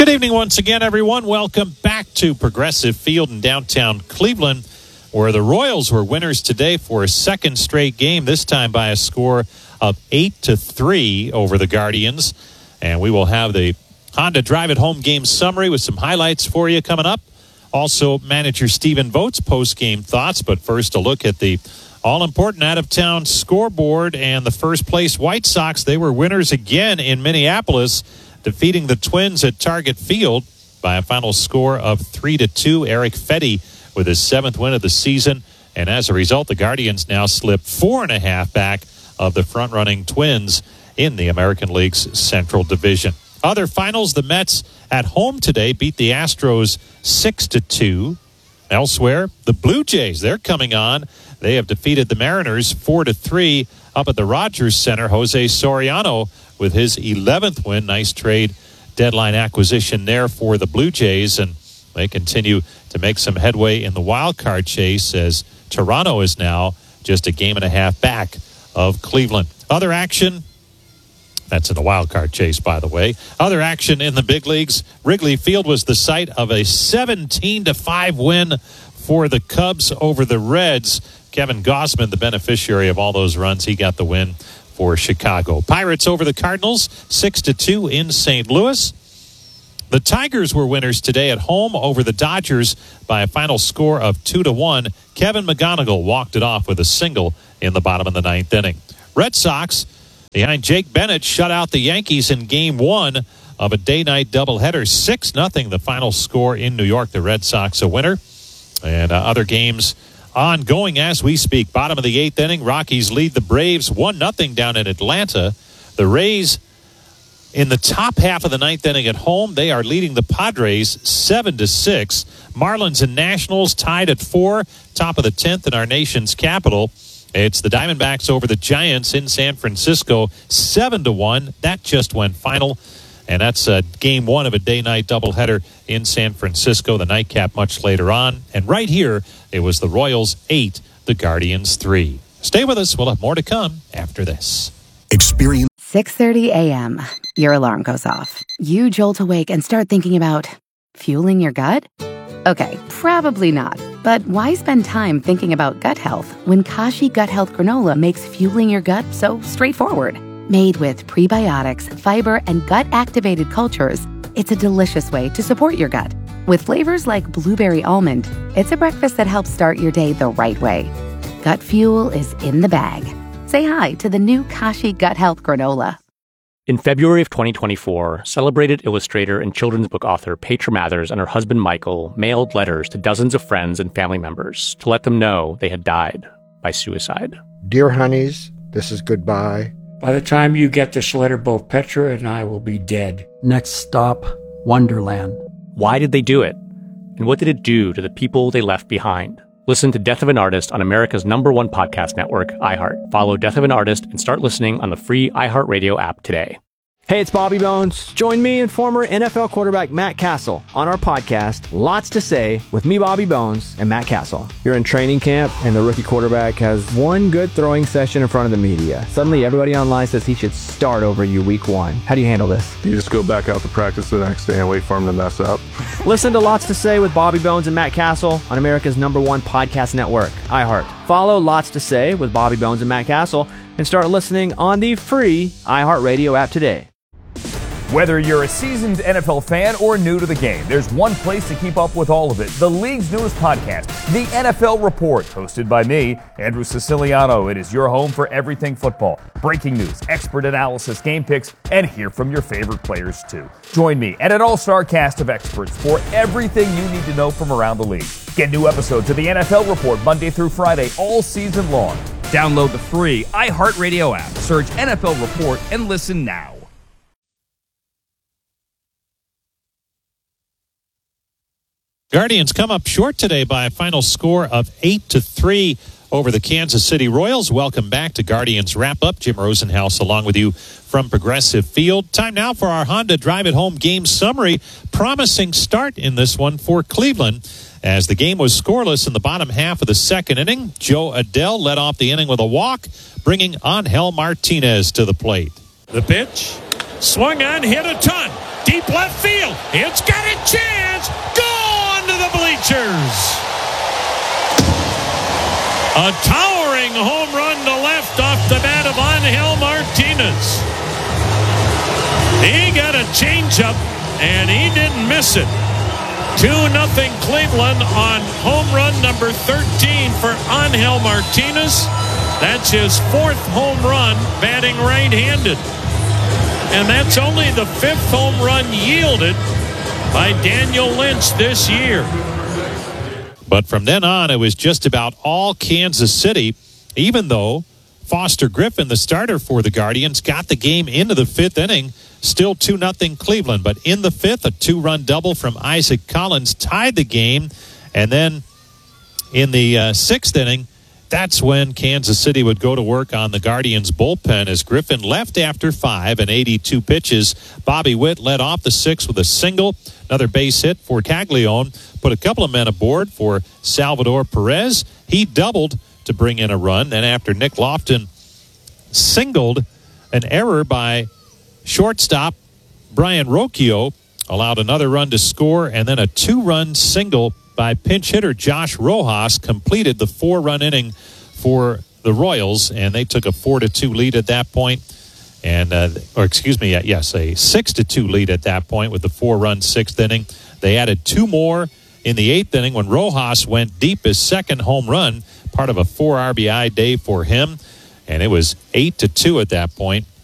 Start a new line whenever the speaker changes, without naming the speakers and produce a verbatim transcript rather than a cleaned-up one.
Good evening once again, everyone. Welcome back to Progressive Field in downtown Cleveland, where the Royals were winners today for a second straight game, this time by a score of eight to three over the Guardians. And we will have the Honda Drive It Home game summary with some highlights for you coming up. Also, manager Stephen Vogt's post-game thoughts. But first, a look at the all-important out-of-town scoreboard and the first-place White Sox. They were winners again in Minneapolis, defeating the Twins at Target Field by a final score of three to two. Eric Fedde with his seventh win of the season. And as a result, the Guardians now slip four and a half back of the front-running Twins in the American League's Central Division. Other finals, the Mets at home today beat the Astros six to two. Elsewhere, the Blue Jays, they're coming on. They have defeated the Mariners four to three up at the Rogers Center. Jose Soriano with his eleventh win. Nice trade deadline acquisition there for the Blue Jays, and they continue to make some headway in the wild card chase as Toronto is now just a game and a half back of Cleveland. Other action, that's in the wild card chase, by the way. Other action in the big leagues, Wrigley Field was the site of a seventeen to five win for the Cubs over the Reds. Kevin Gausman, the beneficiary of all those runs, he got the win for Chicago. Pirates over the Cardinals, six to two in Saint Louis. The Tigers were winners today at home over the Dodgers by a final score of two to one. Kevin McGonigal walked it off with a single in the bottom of the ninth inning. Red Sox, behind Jake Bennett, shut out the Yankees in game one of a day-night doubleheader. six nothing the final score in New York. The Red Sox a winner. And uh, other games ongoing as we speak. Bottom of the eighth inning, Rockies lead the Braves one nothing down in Atlanta. The Rays in the top half of the ninth inning at home, they are leading the Padres seven to six. Marlins and Nationals tied at four, top of the tenth in our nation's capital. It's the Diamondbacks over the Giants in San Francisco, seven to one. That just went final. And that's uh, game one of a day-night doubleheader in San Francisco. The nightcap much later on. And right here, it was the Royals eight, the Guardians three. Stay with us. We'll have more to come after this.
Experience.
six thirty a.m. Your alarm goes off. You jolt awake and start thinking about fueling your gut? Okay, probably not. But why spend time thinking about gut health when Kashi Gut Health Granola makes fueling your gut so straightforward? Made with prebiotics, fiber, and gut-activated cultures, it's a delicious way to support your gut. With flavors like blueberry almond, it's a breakfast that helps start your day the right way. Gut fuel is in the bag. Say hi to the new Kashi Gut Health Granola.
In February of twenty twenty-four, celebrated illustrator and children's book author Petra Mathers and her husband Michael mailed letters to dozens of friends and family members to let them know they had died by suicide.
Dear honeys, this is goodbye.
By the time you get this letter, both Petra and I will be dead.
Next stop, Wonderland.
Why did they do it? And what did it do to the people they left behind? Listen to Death of an Artist on America's number one podcast network, iHeart. Follow Death of an Artist and start listening on the free iHeartRadio app today.
Hey, it's Bobby Bones. Join me and former N F L quarterback Matt Castle on our podcast, Lots to Say, with me, Bobby Bones, and Matt Castle. You're in training camp, and the rookie quarterback has one good throwing session in front of the media. Suddenly, everybody online says he should start over you week one. How do you handle this?
You just go back out to practice the next day and wait for him to mess up.
Listen to Lots to Say with Bobby Bones and Matt Castle on America's number one podcast network, iHeart. Follow Lots to Say with Bobby Bones and Matt Castle and start listening on the free iHeartRadio app today.
Whether you're a seasoned N F L fan or new to the game, there's one place to keep up with all of it. The league's newest podcast, The N F L Report, hosted by me, Andrew Siciliano. It is your home for everything football. Breaking news, expert analysis, game picks, and hear from your favorite players too. Join me and an all-star cast of experts for everything you need to know from around the league. Get new episodes of The N F L Report Monday through Friday all season long. Download the free iHeartRadio app, search N F L Report, and listen now.
Guardians come up short today by a final score of eight to three over the Kansas City Royals. Welcome back to Guardians Wrap-Up. Jim Rosenhaus along with you from Progressive Field. Time now for our Honda Drive It Home game summary. Promising start in this one for Cleveland as the game was scoreless in the bottom half of the second inning. Joe Adell led off the inning with a walk, bringing Angel Martinez to the plate.
The pitch, swung on, hit a ton.
deep left field. It's got a chance. Gone to the bleachers. A towering home run to left off the bat of Angel Martinez. He got a changeup, and he didn't miss it. two nothing Cleveland on home run number thirteen for Angel Martinez. That's his fourth home run batting right-handed. And that's only the fifth home run yielded by Daniel Lynch this year. But from then on, it was just about all Kansas City, even though Foster Griffin, the starter for the Guardians, got the game into the fifth inning. Still two nothing Cleveland. But in the fifth, a two-run double from Isaac Collins tied the game. And then in the uh, sixth inning, that's when Kansas City would go to work on the Guardians' bullpen as Griffin left after five and eighty-two pitches. Bobby Witt led off the sixth with a single. Another base hit for Caglione. Put a couple of men aboard for Salvador Perez. He doubled to bring in a run. Then after Nick Lofton singled, an error by shortstop Brian Rocchio allowed another run to score, and then a two-run single by pinch hitter Josh Rojas completed the four-run inning for the Royals, and they took a four to two lead at that point. And, uh, or excuse me, yes, a six to two lead at that point with the four-run sixth inning. They added two more in the eighth inning when Rojas went deep, his second home run, part of a four R B I day for him. And it was eight to two at that point.